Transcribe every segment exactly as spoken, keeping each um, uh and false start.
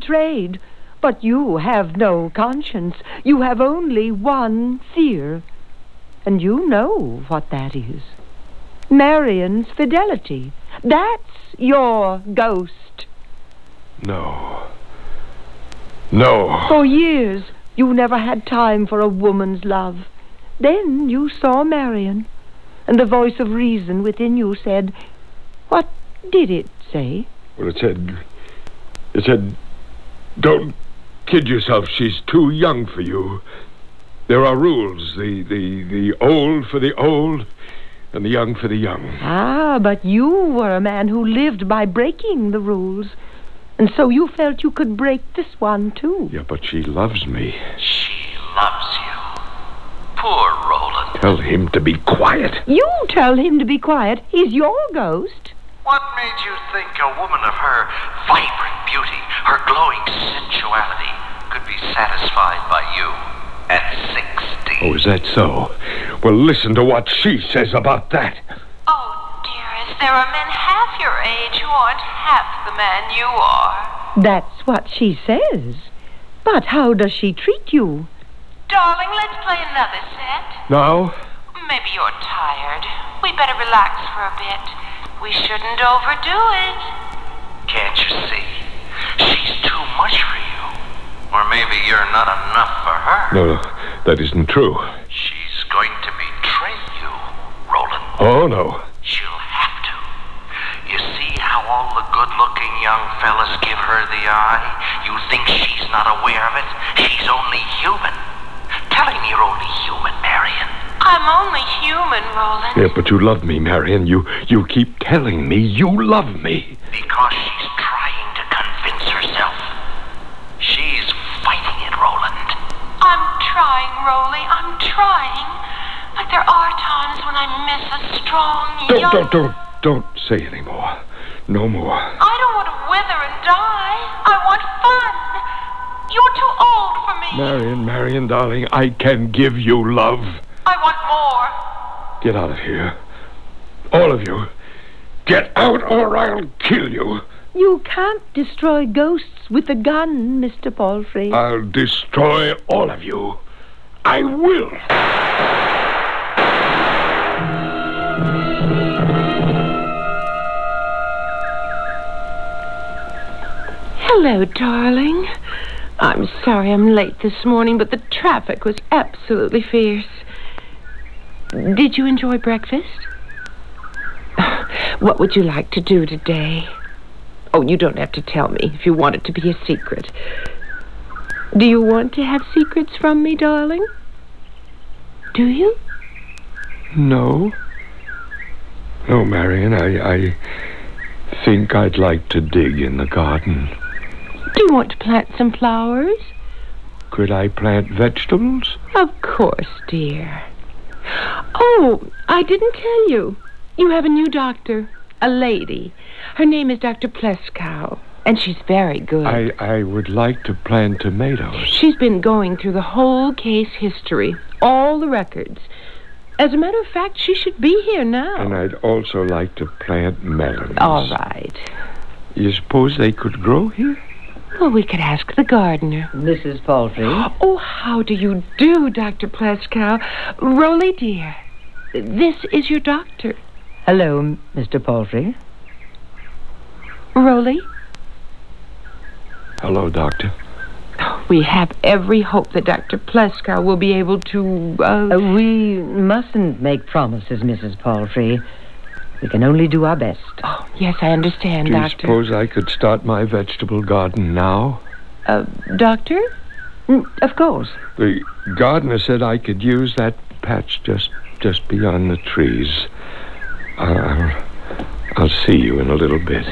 betrayed. But you have no conscience. You have only one fear. And you know what that is. Marian's fidelity. That's your ghost. No. No. For years, you never had time for a woman's love. Then you saw Marian, and the voice of reason within you said, what did it say? Well, it said... It said, don't kid yourself. She's too young for you. There are rules. The, the, the old for the old, and the young for the young. Ah, but you were a man who lived by breaking the rules. And so you felt you could break this one, too. Yeah, but she loves me. She loves you. Poor Roland. Tell him to be quiet. You tell him to be quiet. He's your ghost. What made you think a woman of her vibrant beauty, her glowing sensuality, could be satisfied by you at sixty? Oh, is that so? Well, listen to what she says about that. Oh, dearest, there are men half your age who aren't half the man you are. That's what she says. But how does she treat you? Darling, let's play another set. Now? Maybe you're tired. We better relax for a bit. We shouldn't overdo it. Can't you see? She's too much for you. Or maybe you're not enough for her. No, no, that isn't true. She's going to betray you, Roland. Oh, no. She'll have to. You see how all the good-looking young fellas give her the eye? You think she's not aware of it? She's only human. Tell him you're only human, Marian. I'm only human, Roland. Yeah, but you love me, Marian. You, you keep telling me you love me. Because she's trying to convince herself. She's fighting it, Roland. I'm trying, Rolly. I'm trying. But there are times when I miss a strong, Don't, young... don't, don't, don't say any more. No more. I don't want to wither and die. I want fun. You're too old for me. Marian, Marian, darling, I can give you love. I want more. Get out of here. All of you. Get out or I'll kill you. You can't destroy ghosts with a gun, Mister Palfrey. I'll destroy all of you. I will. Hello, darling. I'm sorry I'm late this morning, but the traffic was absolutely fierce. Did you enjoy breakfast? What would you like to do today? Oh, you don't have to tell me if you want it to be a secret. Do you want to have secrets from me, darling? Do you? No. No, Marian, I, I think I'd like to dig in the garden. Do you want to plant some flowers? Could I plant vegetables? Of course, dear. Oh, I didn't tell you. You have a new doctor, a lady. Her name is Doctor Pleskow, and she's very good. I, I would like to plant tomatoes. She's been going through the whole case history, all the records. As a matter of fact, she should be here now. And I'd also like to plant melons. All right. You suppose they could grow here? Well, we could ask the gardener. Missus Palfrey? Oh, how do you do, Doctor Pleskow? Rolly, dear, this is your doctor. Hello, Mister Palfrey. Rolly? Hello, Doctor. We have every hope that Doctor Pleskow will be able to, uh... uh... We mustn't make promises, Missus Palfrey. We can only do our best. Oh, yes, I understand, Do you Doctor. suppose I could start my vegetable garden now? Uh, Doctor? Mm, of course. The gardener said I could use that patch just just beyond the trees. I'll, I'll see you in a little bit.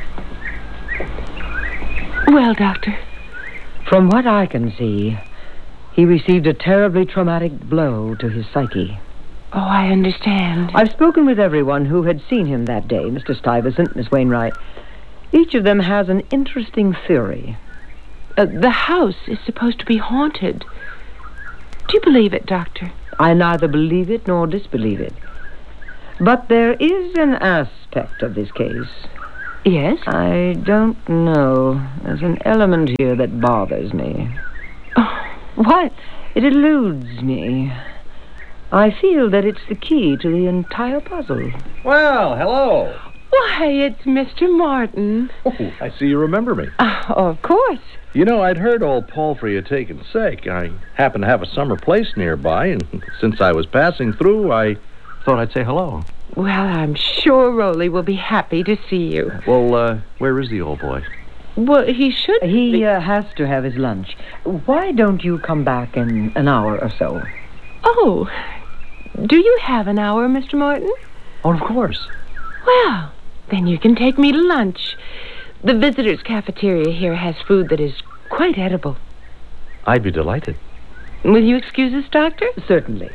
Well, Doctor? From what I can see, he received a terribly traumatic blow to his psyche. Oh, I understand. I've spoken with everyone who had seen him that day, Mister Stuyvesant, Miss Wainwright. Each of them has an interesting theory. Uh, the house is supposed to be haunted. Do you believe it, Doctor? I neither believe it nor disbelieve it. But there is an aspect of this case Yes? I don't know. There's an element here that bothers me. Oh, what? It eludes me. I feel that it's the key to the entire puzzle. Well, hello. Why, it's Mister Martin. Oh, I see you remember me. Uh, of course. You know, I'd heard old Palfrey had taken sick. I happen to have a summer place nearby, and since I was passing through, I thought I'd say hello. Well, I'm sure Rolly will be happy to see you. Well, uh, where is the old boy? Well, he should He be... uh, has to have his lunch. Why don't you come back in an hour or so? Oh, do you have an hour, Mister Martin? Oh, of course. Well, then you can take me to lunch. The visitors' cafeteria here has food that is quite edible. I'd be delighted. Will you excuse us, Doctor? Certainly.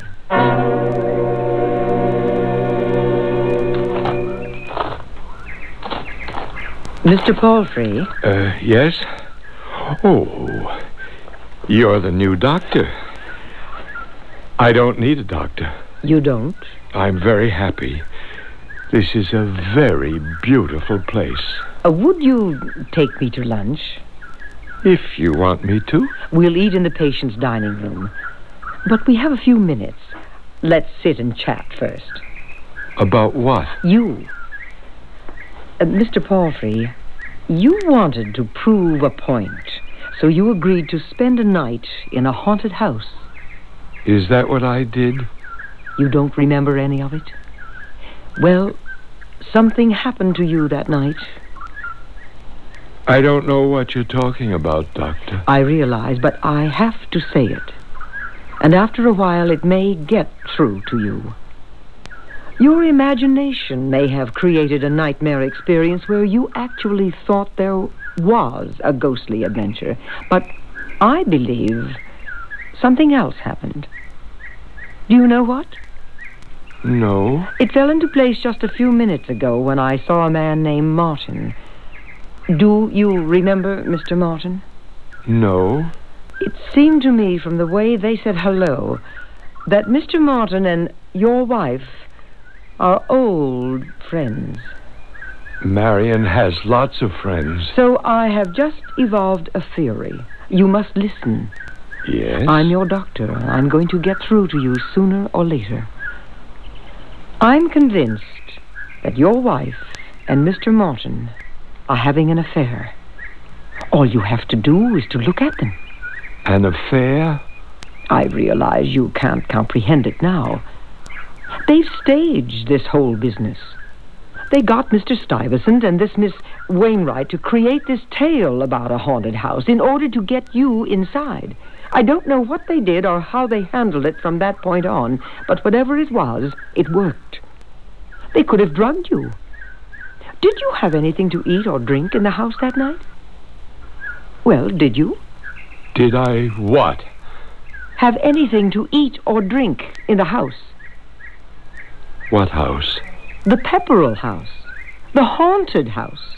Mister Palfrey? Uh, yes? Oh, you're the new doctor. I don't need a doctor. You don't? I'm very happy. This is a very beautiful place. Uh, would you take me to lunch? If you want me to. We'll eat in the patient's dining room. But we have a few minutes. Let's sit and chat first. About what? You. Uh, Mister Palfrey, you wanted to prove a point, so you agreed to spend a night in a haunted house. Is that what I did? You don't remember any of it? Well, something happened to you that night. I don't know what you're talking about, Doctor. I realize, but I have to say it. And after a while, it may get through to you. Your imagination may have created a nightmare experience where you actually thought there was a ghostly adventure. But I believe something else happened. Do you know what? No. It fell into place just a few minutes ago when I saw a man named Martin. Do you remember Mister Martin? No. It seemed to me from the way they said hello that Mister Martin and your wife are old friends. Marion has lots of friends. So I have just evolved a theory. You must listen. Yes? I'm your doctor. I'm going to get through to you sooner or later. I'm convinced that your wife and Mister Martin are having an affair. All you have to do is to look at them. An affair? I realize you can't comprehend it now. They've staged this whole business. They got Mister Stuyvesant and this Miss Wainwright to create this tale about a haunted house in order to get you inside. I don't know what they did or how they handled it from that point on, but whatever it was, it worked. They could have drugged you. Did you have anything to eat or drink in the house that night? Well, did you? Did I what? Have anything to eat or drink in the house? What house? The Pepperell house. The haunted house.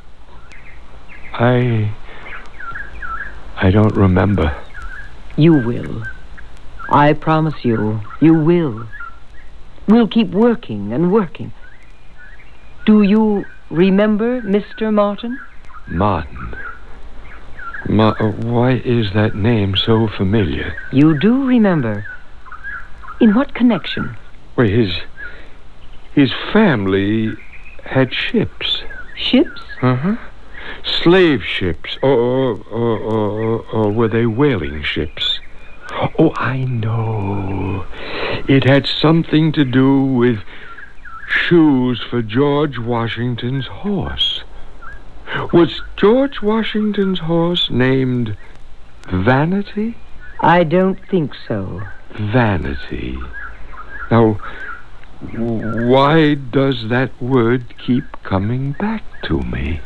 I... I don't remember. You will. I promise you, you will. We'll keep working and working. Do you remember Mister Martin? Martin. Ma- uh, why is that name so familiar? You do remember. In what connection? Well, his... His family had ships. Ships? Uh-huh. Slave ships. Or, or, or, or, or were they whaling ships? Oh, I know. It had something to do with shoes for George Washington's horse. Was George Washington's horse named Vanity? I don't think so. Vanity. Now, why does that word keep coming back to me?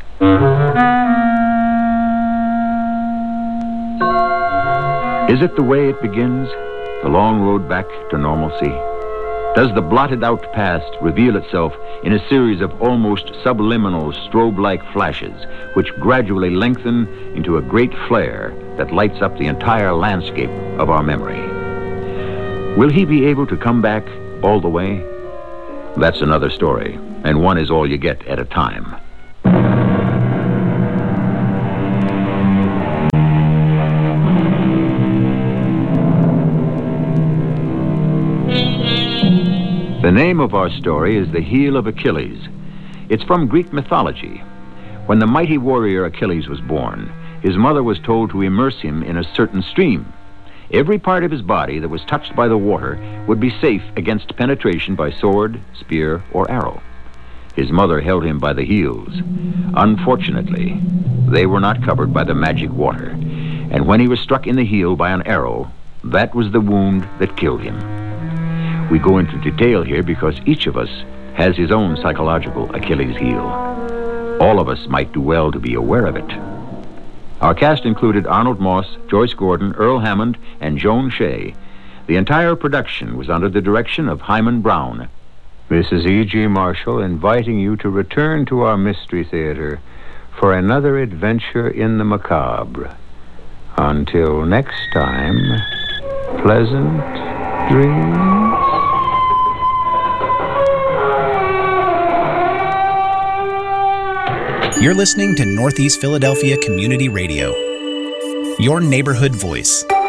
Is it the way it begins? The long road back to normalcy? Does the blotted out past reveal itself in a series of almost subliminal strobe-like flashes which gradually lengthen into a great flare that lights up the entire landscape of our memory? Will he be able to come back all the way? That's another story, and one is all you get at a time. name of our story is The Heel of Achilles. It's from Greek mythology. When the mighty warrior Achilles was born, his mother was told to immerse him in a certain stream. Every part of his body that was touched by the water would be safe against penetration by sword, spear, or arrow. His mother held him by the heels. Unfortunately, they were not covered by the magic water, and when he was struck in the heel by an arrow, that was the wound that killed him. We go into detail here because each of us has his own psychological Achilles heel. All of us might do well to be aware of it. Our cast included Arnold Moss, Joyce Gordon, Earl Hammond, and Joan Shea. The entire production was under the direction of Hyman Brown. This is E G. Marshall inviting you to return to our Mystery Theater for another adventure in the macabre. Until next time, pleasant dreams. You're listening to Northeast Philadelphia Community Radio, your neighborhood voice.